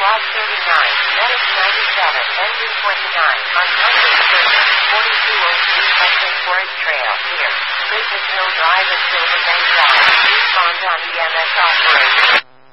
Bob 39, Medic 97, Engine 29, on Hunting Service, 4203 Texas Forest Trail, here. Business Hill Drive and Silver Bank Drive. Respond on EMS operation.